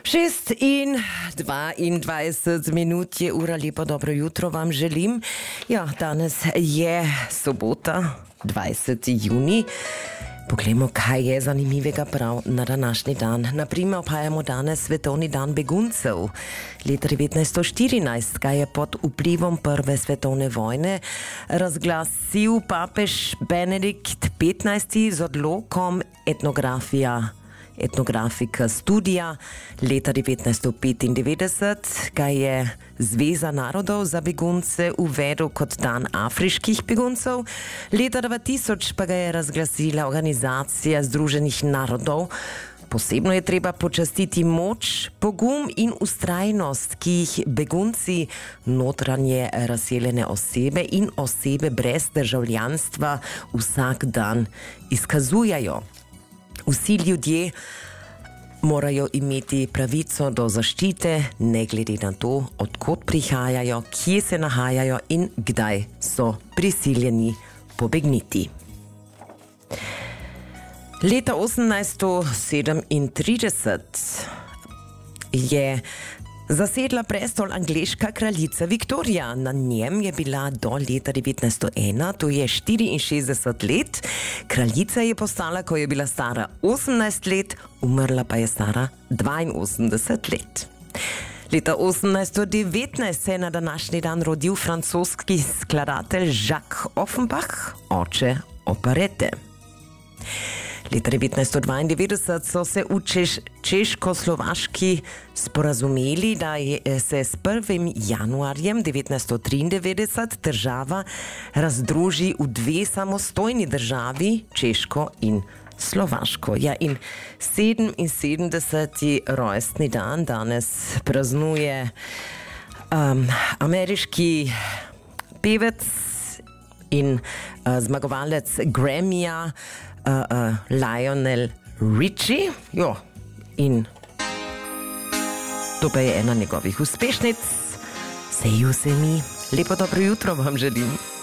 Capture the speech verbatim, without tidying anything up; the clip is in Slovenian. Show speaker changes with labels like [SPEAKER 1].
[SPEAKER 1] Šest in dvaindvajset minut je ura, lepo dobro jutro vam želim. Ja, danes je sobota, dvajseti junij. Poglejmo, kaj je zanimivega prav na današnji dan. Naprimer, obhajamo danes svetovni dan beguncev. Leta devetnajststo štirinajst ga je pod vplivom prve svetovne vojne razglasil papež Benedikt petnajsti z odlokom etnografija. Etnografika studija. Leta devetnajststo petindevetdeset ga je Zveza narodov za begunce uvedel kot dan afriških beguncev. Leta dva tisoč pa ga je razglasila Organizacija združenih narodov. Posebno je treba počastiti moč, pogum in ustrajnost, ki jih begunci, notranje razseljene osebe in osebe brez državljanstva vsak dan izkazujejo. Vsi ljudje morajo imeti pravico do zaščite, ne glede na to, odkot prihajajo, kje se nahajajo in kdaj so prisiljeni pobegniti. Leta osemnajststo sedemintrideset je zasedla prestol angleška kraljica Viktorija. Na njem je bila do leta devetnajststo ena, to je štiriinšestdeset let. Kraljica je postala, ko je bila stara osemnajst let, umrla pa je stara dvainosemdeset let. Leta osemnajststo devetnajst se je na današnji dan rodil francoski skladatelj Jacques Offenbach, oče operete. Leta devetnajststo dvaindevetdeset so se v Češ češko-slovaški sporazumeli, da je se s prvim januarjem devetnajststo triindevetdeset država razdruži v dve samostojni državi, Češko in Slovaško. Ja, in sedeminsedemdeseti rojstni dan danes praznuje um, ameriški pevec in uh, zmagovalec Grammyja Uh, uh, Lionel Richie, jo, in to pa je ena njegovih uspešnic. Seju se mi, lepo dobro jutro vam želim.